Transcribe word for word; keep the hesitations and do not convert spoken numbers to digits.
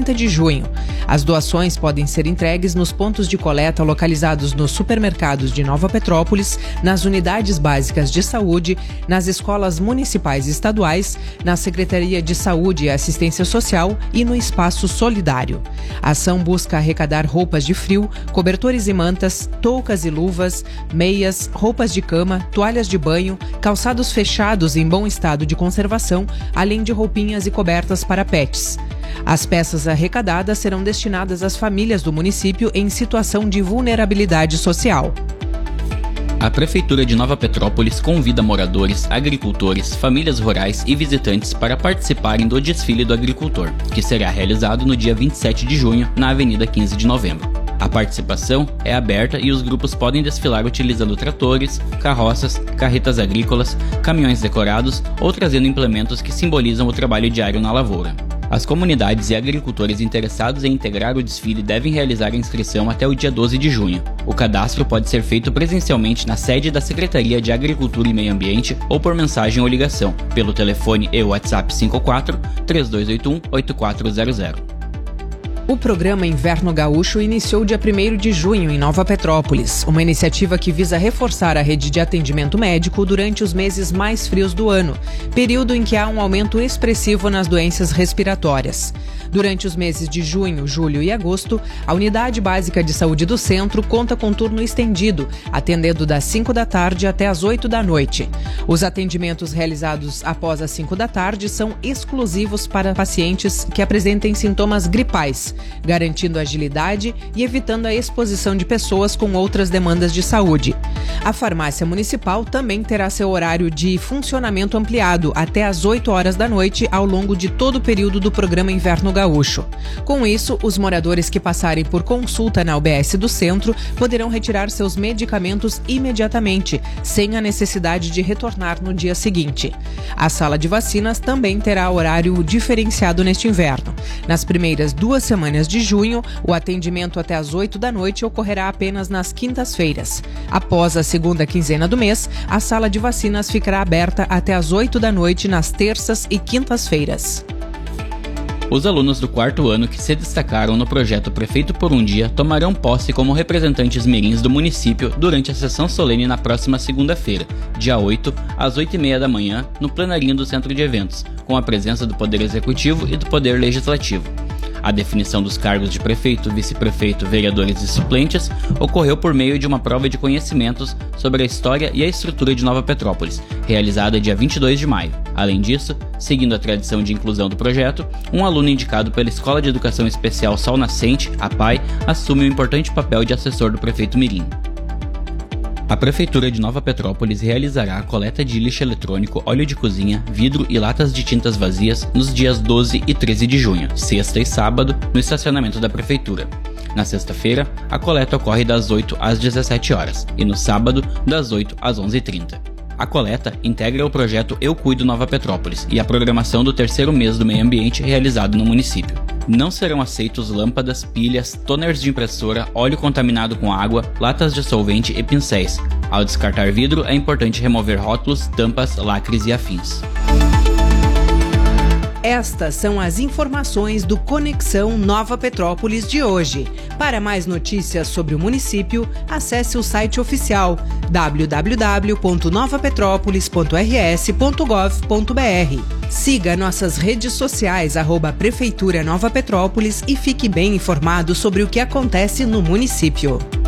trinta de junho. As doações podem ser entregues nos pontos de coleta localizados nos supermercados de Nova Petrópolis, nas unidades básicas de saúde, nas escolas municipais e estaduais, na Secretaria de Saúde e Assistência Social e no Espaço Solidário. A ação busca arrecadar roupas de frio, cobertores e mantas, toucas e luvas, meias, roupas de cama, toalhas de banho, calçados fechados em bom estado de conservação, além de roupinhas e cobertas para pets. As peças arrecadadas serão destinadas às famílias do município em situação de vulnerabilidade social. A Prefeitura de Nova Petrópolis convida moradores, agricultores, famílias rurais e visitantes para participarem do Desfile do Agricultor, que será realizado no dia vinte e sete de junho, na Avenida quinze de novembro. A participação é aberta e os grupos podem desfilar utilizando tratores, carroças, carretas agrícolas, caminhões decorados ou trazendo implementos que simbolizam o trabalho diário na lavoura. As comunidades e agricultores interessados em integrar o desfile devem realizar a inscrição até o dia doze de junho. O cadastro pode ser feito presencialmente na sede da Secretaria de Agricultura e Meio Ambiente ou por mensagem ou ligação, pelo telefone e WhatsApp cinco quatro, três dois oito um, oito quatro zero zero. O programa Inverno Gaúcho iniciou dia primeiro de junho em Nova Petrópolis, uma iniciativa que visa reforçar a rede de atendimento médico durante os meses mais frios do ano, período em que há um aumento expressivo nas doenças respiratórias. Durante os meses de junho, julho e agosto, a Unidade Básica de Saúde do Centro conta com turno estendido, atendendo das cinco da tarde até as oito da noite. Os atendimentos realizados após as cinco da tarde são exclusivos para pacientes que apresentem sintomas gripais, garantindo agilidade e evitando a exposição de pessoas com outras demandas de saúde. A farmácia municipal também terá seu horário de funcionamento ampliado até às oito horas da noite ao longo de todo o período do programa Inverno Gaúcho. Com isso, os moradores que passarem por consulta na U B S do centro poderão retirar seus medicamentos imediatamente, sem a necessidade de retornar no dia seguinte. A sala de vacinas também terá horário diferenciado neste inverno. Nas primeiras duas semanas de junho, o atendimento até às oito da noite ocorrerá apenas nas quintas-feiras. Após a segunda quinzena do mês, a sala de vacinas ficará aberta até às oito da noite nas terças e quintas-feiras. Os alunos do quarto ano que se destacaram no projeto Prefeito por um Dia tomarão posse como representantes mirins do município durante a sessão solene na próxima segunda-feira, dia oito, às oito e meia da manhã, no plenarinho do Centro de Eventos, com a presença do Poder Executivo e do Poder Legislativo. A definição dos cargos de prefeito, vice-prefeito, vereadores e suplentes ocorreu por meio de uma prova de conhecimentos sobre a história e a estrutura de Nova Petrópolis, realizada dia vinte e dois de maio. Além disso, seguindo a tradição de inclusão do projeto, um aluno indicado pela Escola de Educação Especial Sol Nascente, a P A I, assume o importante papel de assessor do prefeito mirim. A Prefeitura de Nova Petrópolis realizará a coleta de lixo eletrônico, óleo de cozinha, vidro e latas de tintas vazias nos dias doze e treze de junho, sexta e sábado, no estacionamento da Prefeitura. Na sexta-feira, a coleta ocorre das oito às dezessete horas e no sábado, das oito às onze e trinta. A coleta integra o projeto Eu Cuido Nova Petrópolis e a programação do terceiro mês do meio ambiente realizado no município. Não serão aceitos lâmpadas, pilhas, toners de impressora, óleo contaminado com água, latas de solvente e pincéis. Ao descartar vidro, é importante remover rótulos, tampas, lacres e afins. Estas são as informações do Conexão Nova Petrópolis de hoje. Para mais notícias sobre o município, acesse o site oficial w w w ponto nova petrópolis ponto r s ponto gov ponto b r. Siga nossas redes sociais, arroba Prefeitura Nova Petrópolis, e fique bem informado sobre o que acontece no município.